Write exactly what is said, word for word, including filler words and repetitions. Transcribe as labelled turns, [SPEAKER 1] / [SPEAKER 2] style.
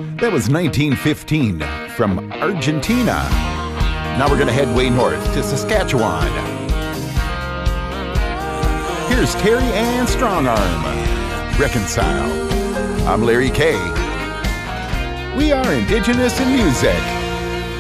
[SPEAKER 1] That was nineteen fifteen from Argentina. Now we're going to head way north to Saskatchewan. Here's Terry Ann Strongarm, Reconcile. I'm Larry Kay. We are Indigenous in Music.